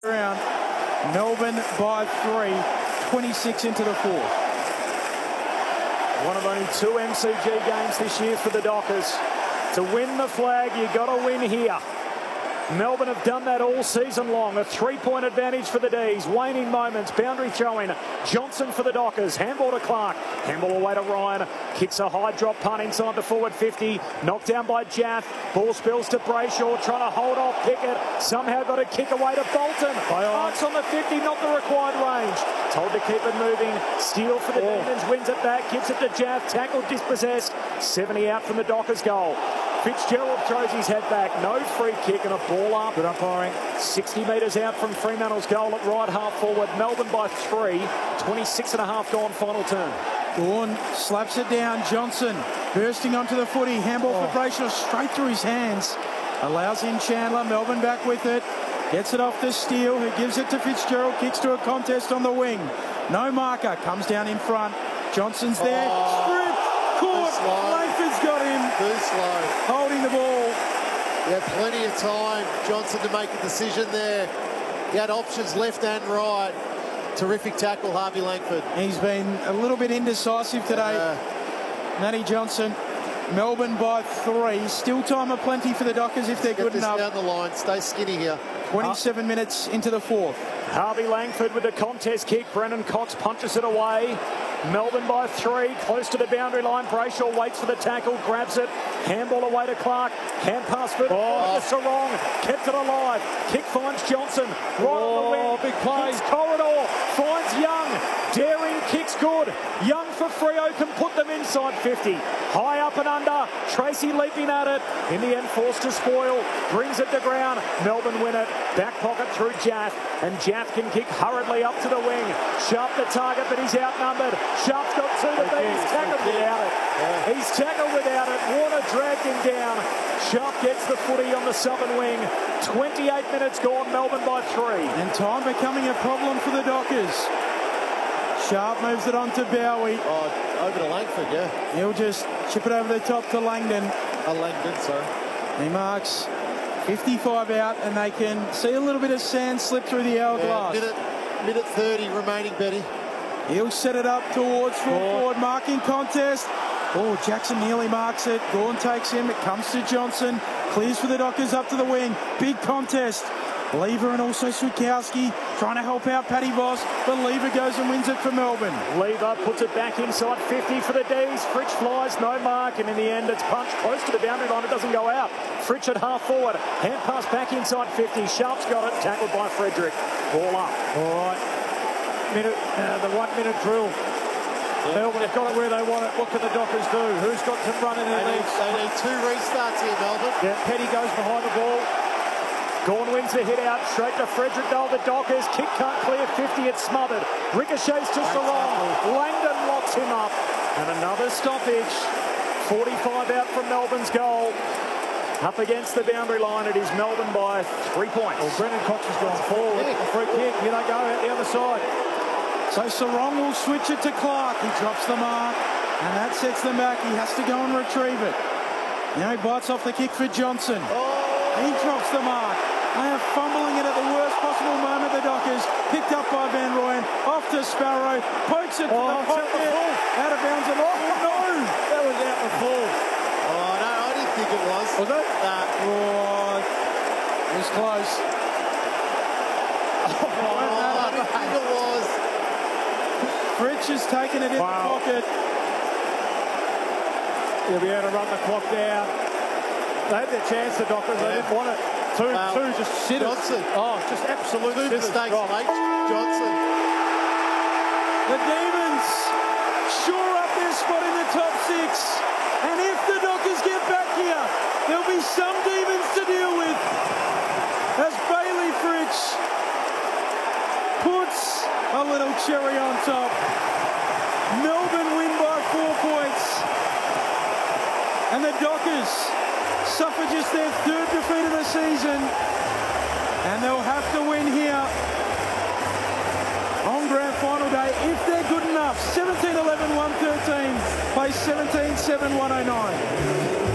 round. Melbourne by 3, 26 into the fourth. One of only 2 MCG games this year for the Dockers. To win the flag, you got to win here. Melbourne have done that all season long. A 3-point advantage for the D's. Waning moments. Boundary throw-in. Johnson for the Dockers. Handball to Clark. Handball away to Ryan. Kicks a high drop punt inside the forward 50. Knocked down by Jaff. Ball spills to Brayshaw. Trying to hold off Pickett. Somehow got a kick away to Bolton. Arts on the 50. Not the required range. Told to keep it moving. Steele for the Demons. Wins it back. Gives it to Jaff. Tackled, dispossessed. 70 out from the Dockers goal. Fitzgerald throws his head back. No free kick and a ball up. Good umpiring. 60 metres out from Fremantle's goal at right half forward. Melbourne by 3. 26 and a half gone final turn. Gawn slaps it down. Johnson bursting onto the footy. Handball for Brayshaw straight through his hands. Allows in Chandler. Melbourne back with it. Gets it off to Steele, who gives it to Fitzgerald. Kicks to a contest on the wing. No marker. Comes down in front. Johnson's there. Strip. Caught. Langford's got him. Too slow. Holding the ball. He had plenty of time, Johnson, to make a decision there. He had options left and right. Terrific tackle, Harvey Langford. He's been a little bit indecisive today. Matty Johnson. Melbourne by 3. Still time aplenty for the Dockers if they're good enough. Down the line. Stay skinny here. 27 minutes into the fourth. Harvey Langford with the contest kick. Brennan Cox punches it away. Melbourne by 3, close to the boundary line. Brayshaw waits for the tackle, grabs it. Handball away to Clark. Hand pass for Sarong. Kept it alive. Kick finds Johnson. Right on the wing. Big play. Kicks corridor. Finds Young. Daring kicks good. Young for Freo can put them inside 50. High up and under. Tracy leaping at it. In the end, forced to spoil. Brings it to ground. Melbourne win it. Back pocket through Jaff. And Jaff can kick hurriedly up to the wing. Sharp the target, but he's outnumbered. Sharp's got 2 to beat. He's tackled without it. He's tackled without it. Warner dragged him down. Sharp gets the footy on the southern wing. 28 minutes gone. Melbourne by 3. And time becoming a problem for the Dockers. Sharp moves it on to Bowie. Over to Langford, yeah. He'll just chip it over the top to Langdon. Langdon, sorry. He marks 55 out, and they can see a little bit of sand slip through the hourglass. Minute 30 remaining, Betty. He'll set it up towards full forward marking contest. Oh, Jackson nearly marks it. Gawn takes him. It comes to Johnson. Clears for the Dockers up to the wing. Big contest. Lever and also Switkowski trying to help out Paddy Voss, but Lever goes and wins it for Melbourne. Lever puts it back inside 50 for the D's. Fritsch flies, no mark, and in the end it's punched close to the boundary line. It doesn't go out. Fritsch at half forward. Hand pass back inside 50. Sharp's got it. Tackled by Frederick. Ball up. All right. The 1 minute drill. Melbourne have got it where they want it. What can the Dockers do? Who's got some run in their legs? They need 2 restarts here, Melbourne. Yeah, Petty goes behind the ball. Gawn wins the hit out, straight to Frederick Dole, the Dockers. Kick can't clear 50, it's smothered. Ricochets to Sarong. Langdon locks him up. And another stoppage. 45 out from Melbourne's goal. Up against the boundary line, it is Melbourne by 3 points. Well, Brennan Cox has gone forward. A free kick. Here they go out the other side. So Sarong will switch it to Clark. He drops the mark, and that sets them back. He has to go and retrieve it. Now he bites off the kick for Johnson. He drops the mark. They are fumbling it at the worst possible moment, the Dockers. Picked up by Van Rooyen. Off to Sparrow. Pokes it to the pocket. Out of bounds. No! That was out the full. Oh, no, I didn't think it was. Was it? Nah. It was close. I didn't think it was. Fritsch has taken it in the pocket. He'll be able to run the clock down. They had their chance, the Dockers. They didn't want it. Two just sitters. Johnson. Oh, just absolute 2 mistakes, mate. Johnson. The Demons shore up their spot in the top 6. And if the Dockers get back here, there'll be some Demons to deal with. As Bailey Fritsch puts a little cherry on top. Melbourne win by 4 points. And the Dockers suffer just their 3rd defeat of the season, and they'll have to win here on grand final day if they're good enough. 17-11-113 plays 17-7-109.